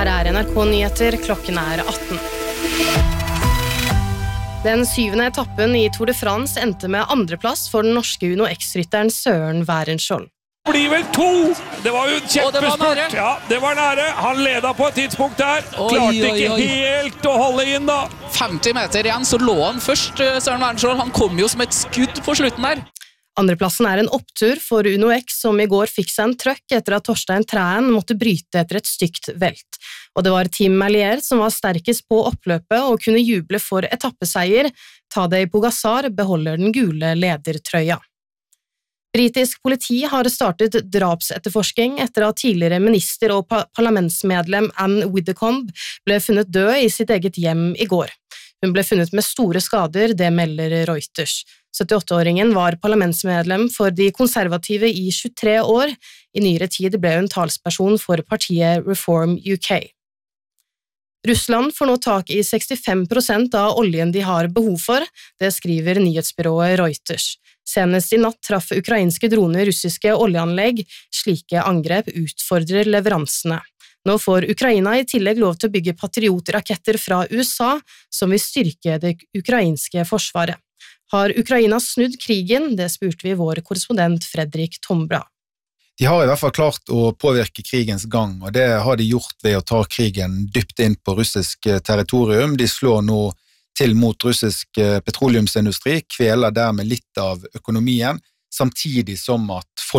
Her NRK Nyheter, klokken 18. Den 7. etappen i Tour de France endte med andreplass for den norske UnoX-rytteren Søren Wærenskjold. Det blir vel 2! Det var jo en kjempespurt. Ja, det var nære. Han ledet på et tidspunkt der. Klarte ikke helt å holde inn da. 50 meter igjen, så lå han først, Søren Wærenskjold. Han kom jo som et skudd på slutten der. Andreplassen en opptur for UnoX, som i går fikk seg en trøkk etter at Torstein Træen måtte bryte etter et stygt velt. Og det var Team Merlier som var sterkest på oppløpet og kunne juble for etappeseier. Tadej Pogačar beholder den gule ledertrøya. Britisk politi har startet drapsetterforsking etter at tidligere minister og parlamentsmedlem Anne Widdecombe ble funnet død i sitt eget hjem i går. Hun ble funnet med store skader, det melder Reuters. 78-åringen var parlamentsmedlem for de konservative i 23 år. I nyere tid ble hun talsperson for partiet Reform UK. Russland får nå tak i 65% av oljen de har behov for, det skriver nyhetsbyrået Reuters. Senest i natt traff ukrainske droner russiske oljeanlegg, slike angrep utfordrer leveransene. Nå får Ukraina i tillegg lov til å bygge patriotraketter fra USA, som vil styrke det ukrainske forsvaret. Har Ukraina snudd krigen? Det spurte vi vår korrespondent Fredrik Tombra. De har i hvert fall klart å påvirke krigens gang, og det har de gjort ved å ta krigen dypt inn på russisk territorium. De slår nå til mot russisk petroleumsindustri, kveler dermed litt av økonomien, samtidig som at folk